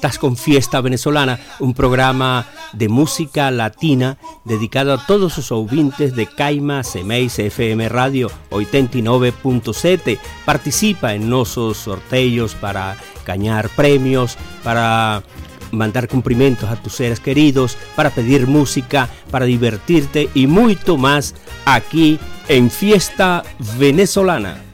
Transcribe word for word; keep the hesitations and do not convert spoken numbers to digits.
Estás con Fiesta Venezolana, un programa de música latina dedicado a todos os ouvintes de Caima Semeis F M Radio ochenta y nueve punto siete. Participa en nosos sorteos para gañar premios, para mandar cumprimentos a tus seres queridos, para pedir música, para divertirte y mucho más aquí en Fiesta Venezolana.